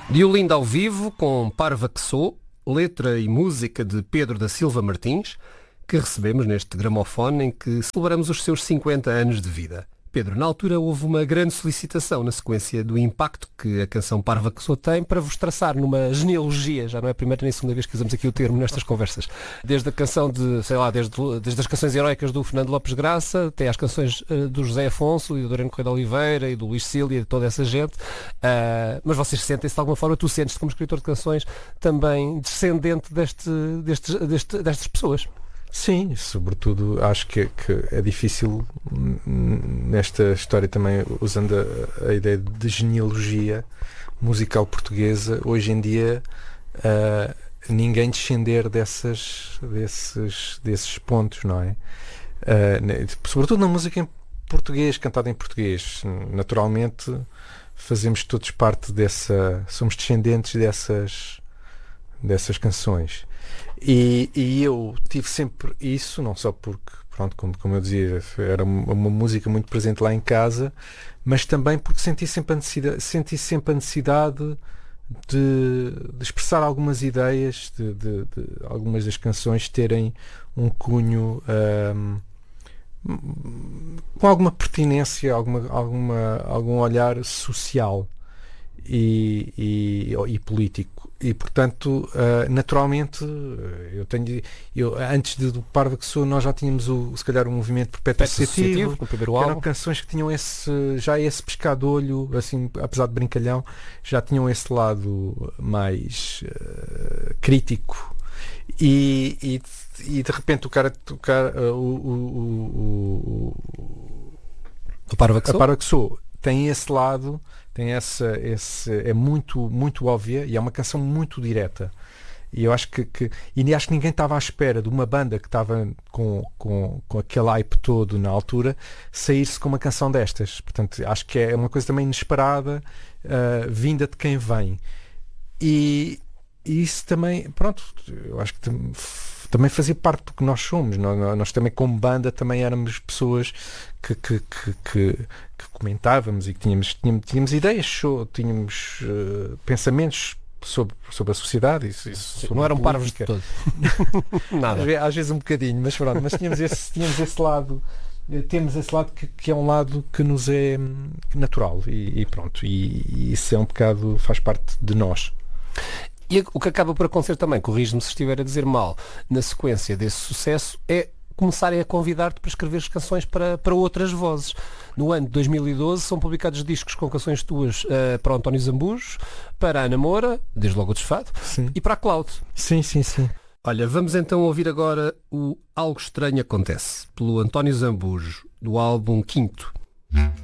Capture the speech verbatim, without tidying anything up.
De Olinda ao vivo, com Parva que Sou, letra e música de Pedro da Silva Martins, que recebemos neste gramofone em que celebramos os seus cinquenta anos de vida. Pedro, na altura houve uma grande solicitação na sequência do impacto que a canção Parva que Sou tem para vos traçar numa genealogia, já não é a primeira nem a segunda vez que usamos aqui o termo nestas conversas, desde a canção de, sei lá, desde, desde as canções heroicas do Fernando Lopes Graça até às canções uh, do José Afonso e do Doreno Correia de Oliveira e do Luís Cília e de toda essa gente, uh, mas vocês sentem-se de alguma forma, tu sentes-te como escritor de canções também descendente deste, destes, deste, destas pessoas. Sim, sobretudo acho que, que é difícil nesta história também, usando a, a ideia de genealogia musical portuguesa, hoje em dia uh, ninguém descender dessas, desses, desses pontos, não é? Uh, sobretudo na música em português, cantada em português. Naturalmente fazemos todos parte dessa, somos descendentes dessas, dessas canções. E, e eu tive sempre isso, não só porque, pronto, como, como eu dizia, era uma, uma música muito presente lá em casa, mas também porque senti sempre a necessidade, senti sempre a necessidade de, de expressar algumas ideias, de, de, de algumas das canções terem um cunho um, com alguma pertinência, alguma, alguma, algum olhar social e, e, e político. E, portanto, uh, naturalmente, eu tenho, eu, antes de, do Parva que Sou, nós já tínhamos, o, se calhar, o movimento Perpétuo Associativo, com o primeiro que eram álbum. canções que tinham esse, já esse pescar de olho, assim, apesar de brincalhão, já tinham esse lado mais uh, crítico. E, e, e, de repente, o cara, o, cara, uh, o, o, o, o, o Parva que a Sou? Parva que Sou tem esse lado, tem essa, esse, é muito, muito óbvia e é uma canção muito direta. E eu acho que, que e acho que ninguém estava à espera de uma banda que estava com, com, com aquele hype todo na altura sair-se com uma canção destas. Portanto, acho que é uma coisa também inesperada, uh, vinda de quem vem. E, e isso também, pronto, eu acho que tam, também fazia parte do que nós somos. Nós, nós também, como banda, também éramos pessoas que, que, que, que, que comentávamos e que tínhamos, tínhamos, tínhamos ideias, tínhamos uh, pensamentos sobre, sobre a sociedade. Isso, isso, sobre não eram política. parvos de todo. Nada. Às, às vezes um bocadinho, mas pronto, mas tínhamos esse, tínhamos esse lado, temos esse lado que, que é um lado que nos é natural e, e pronto, e, e isso é um bocado, faz parte de nós. E o que acaba por acontecer também, corrijo-me se estiver a dizer mal, na sequência desse sucesso, é começarem a convidar-te para escrever as canções para, para outras vozes. No ano de dois mil e doze são publicados discos com canções tuas uh, para o António Zambujo, para a Ana Moura, desde logo o Desfado, sim, e para a Cloud. Sim, sim, sim. Olha, vamos então ouvir agora o Algo Estranho Acontece, pelo António Zambujo, do álbum Quinto.